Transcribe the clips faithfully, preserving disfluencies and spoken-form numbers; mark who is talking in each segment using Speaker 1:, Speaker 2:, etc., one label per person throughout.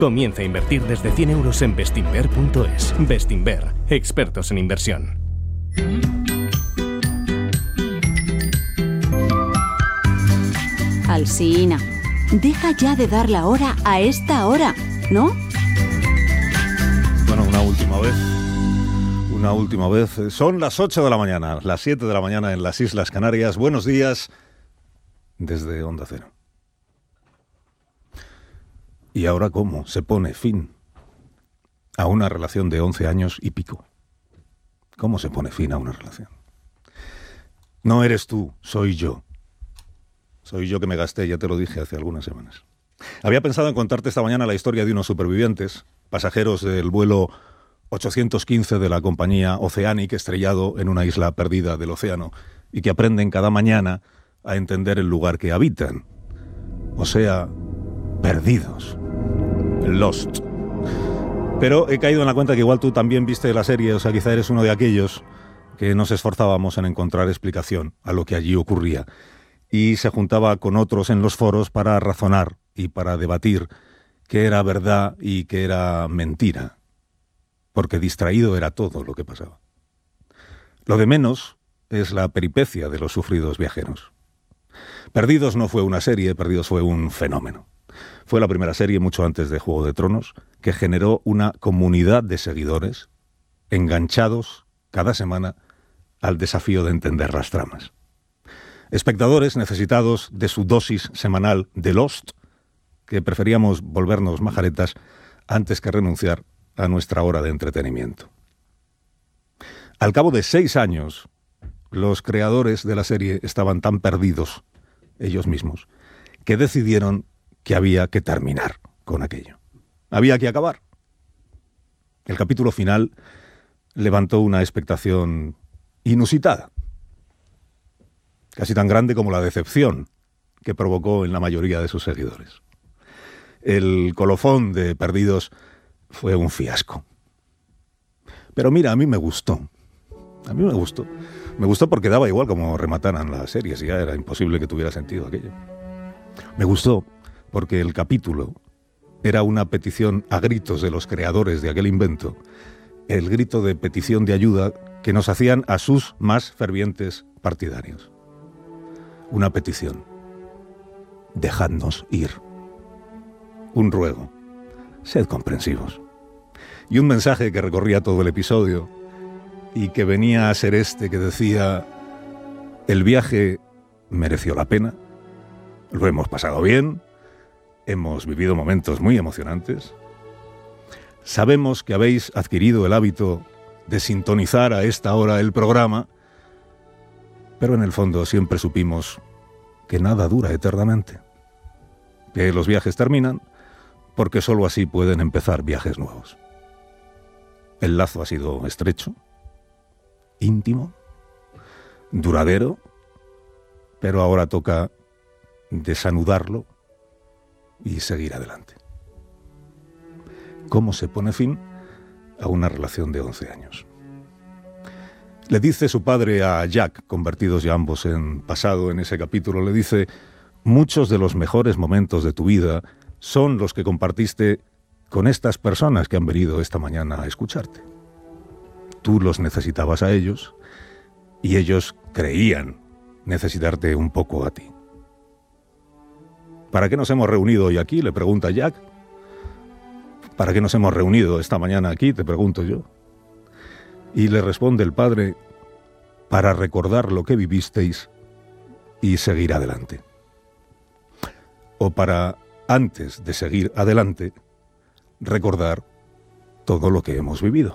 Speaker 1: Comienza a invertir desde cien euros en bestinver punto es. Bestinver, expertos en inversión.
Speaker 2: Alsina, deja ya de dar la hora a esta hora, ¿no?
Speaker 3: Bueno, una última vez. Una última vez. Son las ocho de la mañana, las siete de la mañana en las Islas Canarias. Buenos días desde Onda Cero. ¿Y ahora cómo se pone fin a una relación de once años y pico? ¿Cómo se pone fin a una relación? No eres tú, soy yo. Soy yo que me gasté, ya te lo dije hace algunas semanas. Había pensado en contarte esta mañana la historia de unos supervivientes, pasajeros del vuelo ochocientos quince de la compañía Oceanic, estrellado en una isla perdida del océano, y que aprenden cada mañana a entender el lugar que habitan. O sea, perdidos. Lost. Pero he caído en la cuenta que igual tú también viste la serie, o sea, quizá eres uno de aquellos que nos esforzábamos en encontrar explicación a lo que allí ocurría. Y se juntaba con otros en los foros para razonar y para debatir qué era verdad y qué era mentira. Porque distraído era todo lo que pasaba. Lo de menos es la peripecia de los sufridos viajeros. Perdidos no fue una serie, Perdidos fue un fenómeno. Fue la primera serie, mucho antes de Juego de Tronos, que generó una comunidad de seguidores enganchados cada semana al desafío de entender las tramas. Espectadores necesitados de su dosis semanal de Lost, que preferíamos volvernos majaretas antes que renunciar a nuestra hora de entretenimiento. Al cabo de seis años, los creadores de la serie estaban tan perdidos, ellos mismos, que decidieron que había que terminar con aquello. Había que acabar. El capítulo final levantó una expectación inusitada, casi tan grande como la decepción que provocó en la mayoría de sus seguidores. El colofón de Perdidos fue un fiasco. Pero mira, a mí me gustó. A mí me gustó. Me gustó porque daba igual como remataran las series, ya era imposible que tuviera sentido aquello. Me gustó porque el capítulo era una petición a gritos de los creadores de aquel invento, el grito de petición de ayuda que nos hacían a sus más fervientes partidarios. Una petición. Dejadnos ir. Un ruego. Sed comprensivos. Y un mensaje que recorría todo el episodio y que venía a ser este que decía: el viaje mereció la pena, lo hemos pasado bien, hemos vivido momentos muy emocionantes, sabemos que habéis adquirido el hábito de sintonizar a esta hora el programa, pero en el fondo siempre supimos que nada dura eternamente, que los viajes terminan porque sólo así pueden empezar viajes nuevos. El lazo ha sido estrecho, íntimo, duradero, pero ahora toca desanudarlo y seguir adelante. ¿Cómo se pone fin a una relación de once años? Le dice su padre a Jack, convertidos ya ambos en pasado en ese capítulo, le dice: muchos de los mejores momentos de tu vida son los que compartiste con estas personas que han venido esta mañana a escucharte. Tú los necesitabas a ellos y ellos creían necesitarte un poco a ti. ¿Para qué nos hemos reunido hoy aquí?, le pregunta Jack. ¿Para qué nos hemos reunido esta mañana aquí?, te pregunto yo. Y le responde el padre: para recordar lo que vivisteis y seguir adelante. O para, antes de seguir adelante, recordar todo lo que hemos vivido.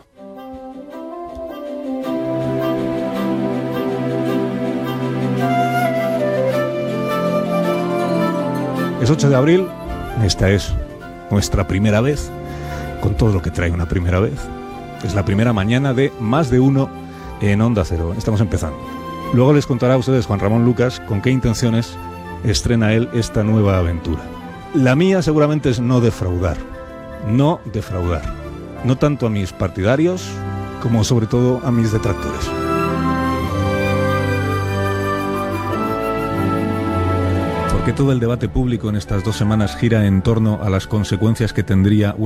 Speaker 3: Es ocho de abril, esta es nuestra primera vez, con todo lo que trae una primera vez. Es la primera mañana de Más de Uno en Onda Cero. Estamos empezando. Luego les contará a ustedes Juan Ramón Lucas con qué intenciones estrena él esta nueva aventura. La mía seguramente es no defraudar. No defraudar. No tanto a mis partidarios como sobre todo a mis detractores. que todo el debate público en estas dos semanas gira en torno a las consecuencias que tendría